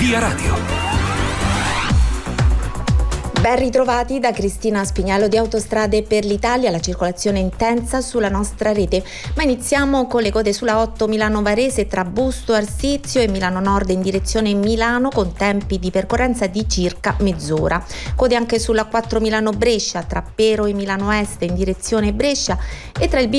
Via Radio. Ben ritrovati da Cristina Spiniello di Autostrade per l'Italia, la circolazione intensa sulla nostra rete. Ma iniziamo con le code sulla 8 Milano-Varese tra Busto Arsizio e Milano Nord in direzione Milano con tempi di percorrenza di circa mezz'ora. Code anche sulla 4 Milano-Brescia tra Pero e Milano Est in direzione Brescia e tra il